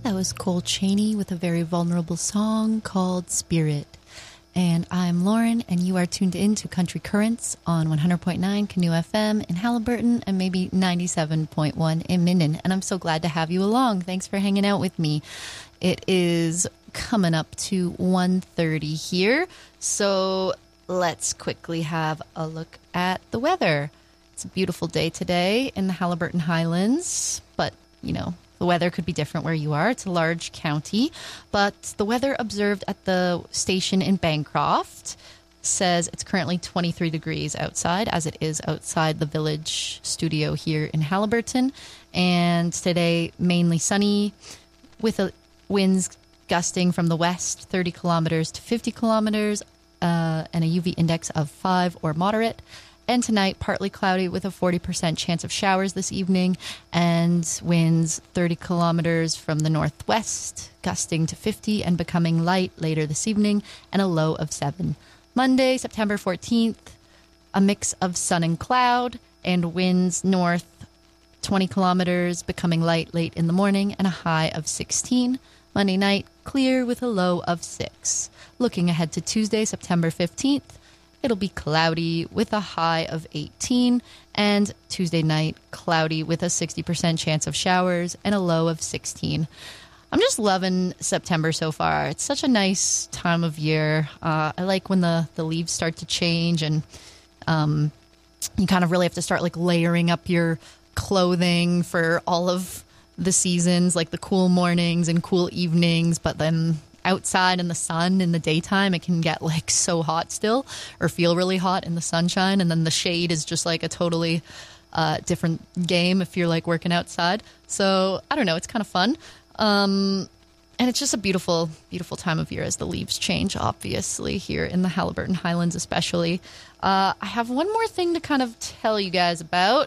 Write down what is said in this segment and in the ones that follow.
That was Cole Chaney with a very vulnerable song called Spirit. And I'm Lauren, and you are tuned in to Country Currents on 100.9 Canoe FM in Halliburton and maybe 97.1 in Minden. And I'm so glad to have you along. Thanks for hanging out with me. It is coming up to 1:30 here, so let's quickly have a look at the weather. It's a beautiful day today in the Halliburton Highlands, but, you know, the weather could be different where you are. It's a large county, but the weather observed at the station in Bancroft says it's currently 23 degrees outside, as it is outside the village studio here in Halliburton. And today, mainly sunny with winds gusting from the west 30 kilometers to 50 kilometers and a UV index of 5 or moderate. And tonight, partly cloudy with a 40% chance of showers this evening and winds 30 kilometers from the northwest, gusting to 50 and becoming light later this evening, and a low of 7. Monday, September 14th, a mix of sun and cloud and winds north 20 kilometers, becoming light late in the morning, and a high of 16. Monday night, clear with a low of 6. Looking ahead to Tuesday, September 15th, it'll be cloudy with a high of 18, and Tuesday night, cloudy with a 60% chance of showers and a low of 16. I'm just loving September so far. It's such a nice time of year. I like when the leaves start to change, and you kind of really have to start like layering up your clothing for all of the seasons, like the cool mornings and cool evenings, but then outside in the sun in the daytime, it can get like so hot still, or feel really hot in the sunshine, and then the shade is just like a totally different game if you're like working outside. So I don't know, it's kind of fun, and it's just a beautiful time of year as the leaves change, obviously here in the Halliburton Highlands especially. I have one more thing to kind of tell you guys about.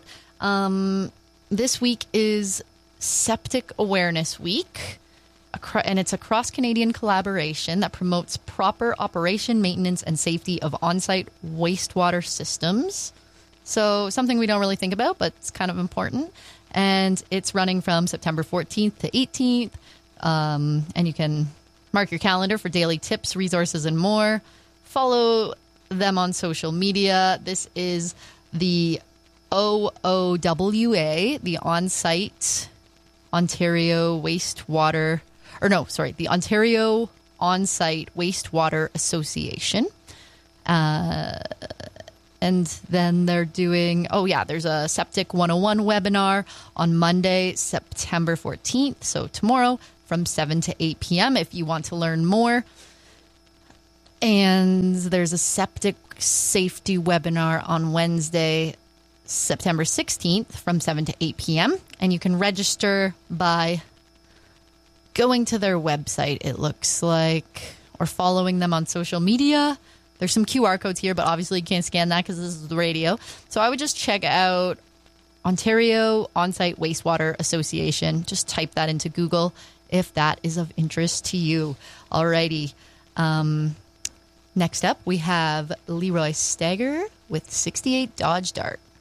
This week is Septic Awareness Week, and it's a cross-Canadian collaboration that promotes proper operation, maintenance, and safety of on-site wastewater systems. So something we don't really think about, but it's kind of important. And it's running from September 14th to 18th. And you can mark your calendar for daily tips, resources, and more. Follow them on social media. This is the OOWA, the On-Site Ontario Wastewater... the Ontario On-Site Wastewater Association. And then they're doing, there's a Septic 101 webinar on Monday, September 14th, so tomorrow, from 7 to 8 p.m. if you want to learn more. And there's a septic safety webinar on Wednesday, September 16th, from 7 to 8 p.m. And you can register by going to their website, it looks like, or following them on social media. There's some QR codes here, but obviously you can't scan that because this is the radio. So I would just check out Ontario On-Site Wastewater Association. Just type that into Google if that is of interest to you. Alrighty. Next up, we have Leroy Stagger with 68 Dodge Dart.